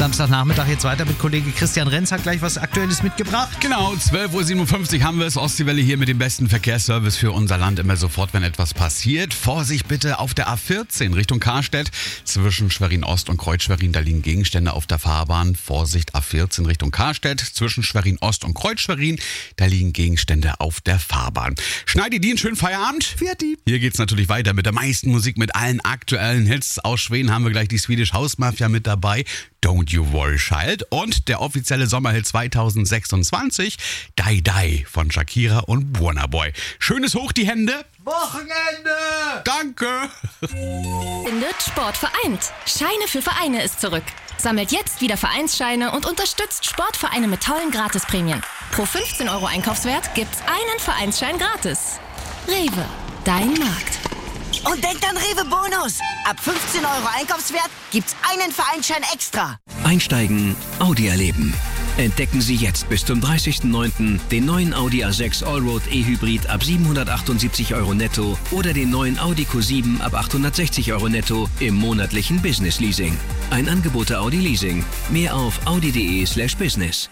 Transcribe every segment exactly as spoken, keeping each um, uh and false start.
Samstagnachmittag jetzt weiter mit Kollege Christian Renz, hat gleich was Aktuelles mitgebracht. Genau, zwölf Uhr siebenundfünfzig haben wir es. Ostseewelle hier mit dem besten Verkehrsservice für unser Land. Immer sofort, wenn etwas passiert. Vorsicht bitte auf der A vierzehn Richtung Karstedt. Zwischen Schwerin-Ost und Kreuz-Schwerin, da liegen Gegenstände auf der Fahrbahn. Vorsicht A vierzehn Richtung Karstedt. Zwischen Schwerin-Ost und Kreuz-Schwerin, da liegen Gegenstände auf der Fahrbahn. Schneidi die einen schönen Feierabend. Fertig. Hier geht's natürlich weiter mit der meisten Musik, mit allen aktuellen Hits. Aus Schweden haben wir gleich die Swedish House Mafia mit dabei. Don't You Worry Child. Und der offizielle Sommerhit zwanzig sechsundzwanzig, Die Die von Shakira und Burna Boy. Schönes Hoch die Hände. Wochenende! Danke! Findet Sport vereint. Scheine für Vereine ist zurück. Sammelt jetzt wieder Vereinsscheine und unterstützt Sportvereine mit tollen Gratisprämien. Pro fünfzehn Euro Einkaufswert gibt's einen Vereinsschein gratis. Rewe, dein Markt. Und denkt an Rewe Bonus. Ab fünfzehn Euro Einkaufswert gibt's einen Vereinsschein extra. Einsteigen, Audi erleben. Entdecken Sie jetzt bis zum dreißigsten neunten den neuen Audi A sechs Allroad E-Hybrid ab siebenhundertachtundsiebzig Euro netto oder den neuen Audi Q sieben ab achthundertsechzig Euro netto im monatlichen Business Leasing. Ein Angebot der Audi Leasing. Mehr auf audi.de slash business.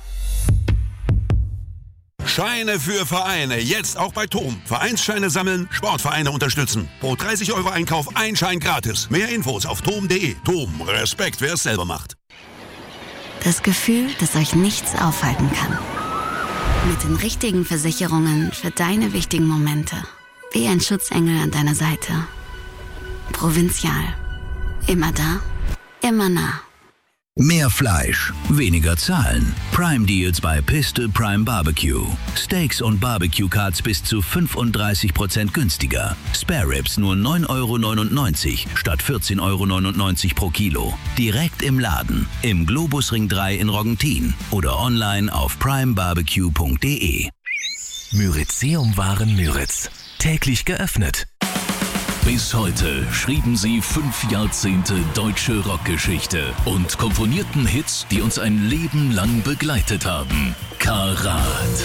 Scheine für Vereine, jetzt auch bei T O M. Vereinsscheine sammeln, Sportvereine unterstützen. Pro dreißig Euro Einkauf ein Schein gratis. Mehr Infos auf tom punkt de. T O M, Respekt, wer es selber macht. Das Gefühl, dass euch nichts aufhalten kann. Mit den richtigen Versicherungen für deine wichtigen Momente. Wie ein Schutzengel an deiner Seite. Provinzial. Immer da, immer nah. Mehr Fleisch, weniger zahlen. Prime Deals bei Piste Prime Barbecue. Steaks und Barbecue Cuts bis zu fünfunddreißig Prozent günstiger. Spare Ribs nur neun Euro neunundneunzig statt vierzehn Euro neunundneunzig pro Kilo. Direkt im Laden, im Globusring drei in Roggentin oder online auf prime barbecue punkt de. Myrizeum-Waren Müritz. Täglich geöffnet. Bis heute schrieben sie fünf Jahrzehnte deutsche Rockgeschichte und komponierten Hits, die uns ein Leben lang begleitet haben. Karat.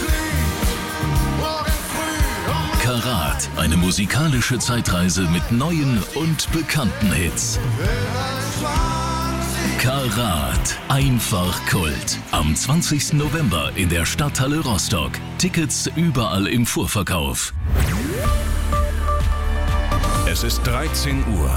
Karat, eine musikalische Zeitreise mit neuen und bekannten Hits. Karat, einfach Kult. Am zwanzigsten November in der Stadthalle Rostock. Tickets überall im Vorverkauf. Es ist dreizehn Uhr.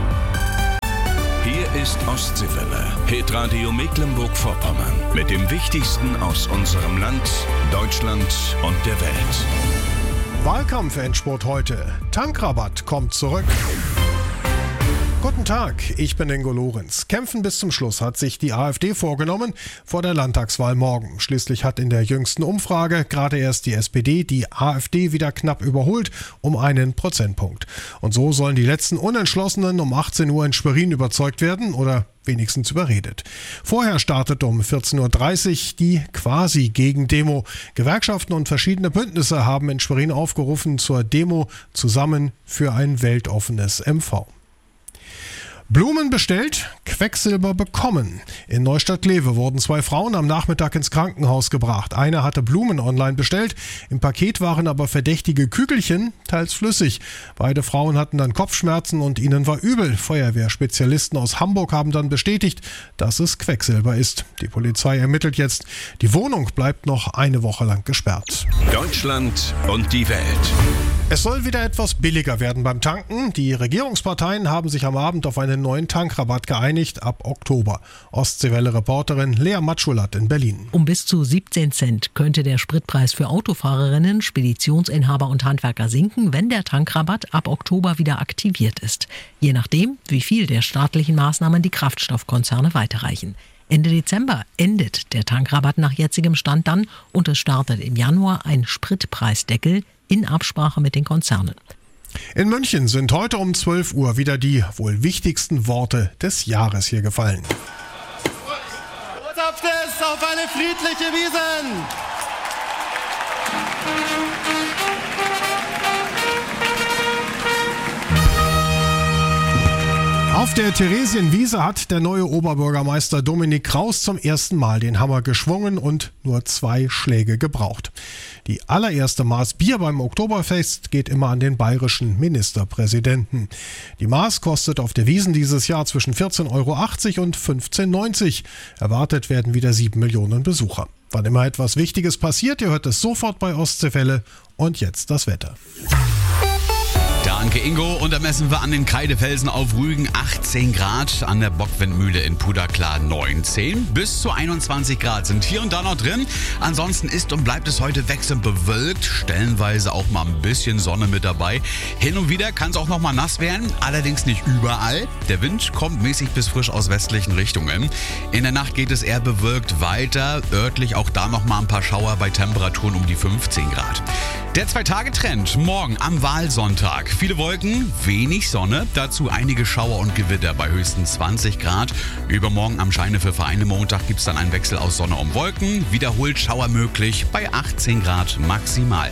Hier ist Ostseewelle, Hitradio Mecklenburg-Vorpommern. Mit dem Wichtigsten aus unserem Land, Deutschland und der Welt. Wahlkampf-Endspurt heute. Tankrabatt kommt zurück. Guten Tag, ich bin Ingo Lorenz. Kämpfen bis zum Schluss hat sich die AfD vorgenommen vor der Landtagswahl morgen. Schließlich hat in der jüngsten Umfrage gerade erst die S P D die AfD wieder knapp überholt um einen Prozentpunkt. Und so sollen die letzten Unentschlossenen um achtzehn Uhr in Schwerin überzeugt werden oder wenigstens überredet. Vorher startet um vierzehn Uhr dreißig die Quasi-Gegendemo. Gewerkschaften und verschiedene Bündnisse haben in Schwerin aufgerufen zur Demo zusammen für ein weltoffenes M V. Blumen bestellt, Quecksilber bekommen. In Neustadt-Glewe wurden zwei Frauen am Nachmittag ins Krankenhaus gebracht. Eine hatte Blumen online bestellt, im Paket waren aber verdächtige Kügelchen, teils flüssig. Beide Frauen hatten dann Kopfschmerzen und ihnen war übel. Feuerwehrspezialisten aus Hamburg haben dann bestätigt, dass es Quecksilber ist. Die Polizei ermittelt jetzt. Die Wohnung bleibt noch eine Woche lang gesperrt. Deutschland und die Welt. Es soll wieder etwas billiger werden beim Tanken. Die Regierungsparteien haben sich am Abend auf einen neuen Tankrabatt geeinigt ab Oktober. Ostseewelle-Reporterin Lea Matschulat in Berlin. Um bis zu siebzehn Cent könnte der Spritpreis für Autofahrerinnen, Speditionsinhaber und Handwerker sinken, wenn der Tankrabatt ab Oktober wieder aktiviert ist. Je nachdem, wie viel der staatlichen Maßnahmen die Kraftstoffkonzerne weiterreichen. Ende Dezember endet der Tankrabatt nach jetzigem Stand dann und es startet im Januar ein Spritpreisdeckel in Absprache mit den Konzernen. In München sind heute um zwölf Uhr wieder die wohl wichtigsten Worte des Jahres hier gefallen. Zapft es auf eine friedliche Wiesn! Auf der Theresienwiese hat der neue Oberbürgermeister Dominik Kraus zum ersten Mal den Hammer geschwungen und nur zwei Schläge gebraucht. Die allererste Maß Bier beim Oktoberfest geht immer an den bayerischen Ministerpräsidenten. Die Maß kostet auf der Wiesn dieses Jahr zwischen vierzehn Euro achtzig und fünfzehn neunzig. Erwartet werden wieder sieben Millionen Besucher. Wann immer etwas Wichtiges passiert, ihr hört es sofort bei Ostseewelle. Und jetzt das Wetter. Danke Ingo, und da messen wir an den Kreidefelsen auf Rügen achtzehn Grad, an der Bockwindmühle in Puderklar neunzehn, bis zu einundzwanzig Grad sind hier und da noch drin. Ansonsten ist und bleibt es heute wechselnd bewölkt, stellenweise auch mal ein bisschen Sonne mit dabei. Hin und wieder kann es auch noch mal nass werden, allerdings nicht überall. Der Wind kommt mäßig bis frisch aus westlichen Richtungen. In der Nacht geht es eher bewölkt weiter, örtlich auch da noch mal ein paar Schauer bei Temperaturen um die fünfzehn Grad. Der Zwei-Tage-Trend morgen am Wahlsonntag. Viele Wolken, wenig Sonne, dazu einige Schauer und Gewitter bei höchstens zwanzig Grad. Übermorgen am Scheine für Vereine Montag gibt es dann einen Wechsel aus Sonne und Wolken. Wiederholt Schauer möglich bei achtzehn Grad maximal.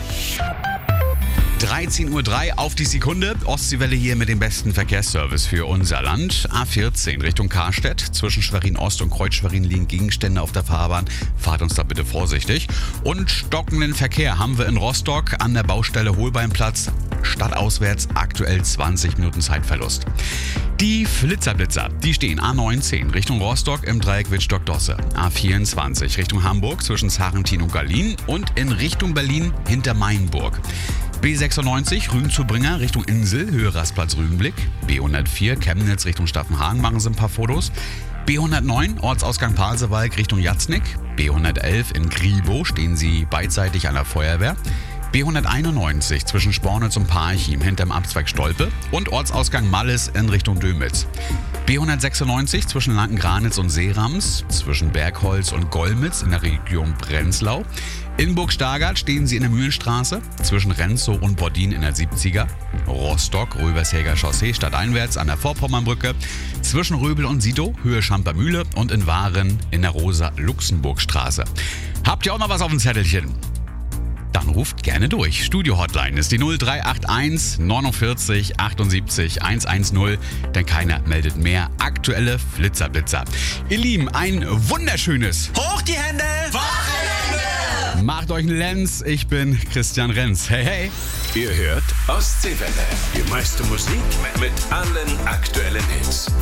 dreizehn Uhr drei auf die Sekunde. Ostseewelle hier mit dem besten Verkehrsservice für unser Land. A vierzehn Richtung Karstedt. Zwischen Schwerin Ost und Kreuz-Schwerin liegen Gegenstände auf der Fahrbahn. Fahrt uns da bitte vorsichtig. Und stockenden Verkehr haben wir in Rostock an der Baustelle Holbeinplatz. Stadtauswärts aktuell zwanzig Minuten Zeitverlust. Die Flitzerblitzer, die stehen A neunzehn Richtung Rostock im Dreieck Wittstock-Dosse. A vierundzwanzig Richtung Hamburg zwischen Sarrentin und Gallien und in Richtung Berlin hinter Mainburg. B sechsundneunzig Rügen-Zubringer Richtung Insel, Höhe Rastplatz Rügenblick. B hundertvier Chemnitz Richtung Staffenhagen, machen Sie ein paar Fotos. B hundertneun Ortsausgang Pasewalk Richtung Jatznick. B hundertelf in Griebow stehen Sie beidseitig an der Feuerwehr. B hunderteinundneunzig zwischen Spornitz und Parchim hinterm Abzweig Stolpe und Ortsausgang Malles in Richtung Dömitz. B hundertsechsundneunzig zwischen Lankengranitz und Seerams, zwischen Bergholz und Golmitz in der Region Prenzlau. In Burg-Stargard stehen Sie in der Mühlenstraße, zwischen Renzow und Bordin in der siebziger. Rostock, Rövershäger Chaussee stadteinwärts an der Vorpommernbrücke. Zwischen Röbel und Sito, Höhe Schampermühle und in Waren in der Rosa-Luxemburg-Straße. Habt ihr auch noch was auf dem Zettelchen? Dann ruft gerne durch. Studio-Hotline ist die null drei acht eins neunundvierzig achtundsiebzig hundertzehn, denn keiner meldet mehr aktuelle Flitzerblitzer. Ihr Lieben, ein wunderschönes Hoch die Hände! Wochenende! Macht euch einen Lenz, ich bin Christian Renz. Hey, hey! Ihr hört Ostseewelle. Die meiste Musik mit allen aktuellen Hits.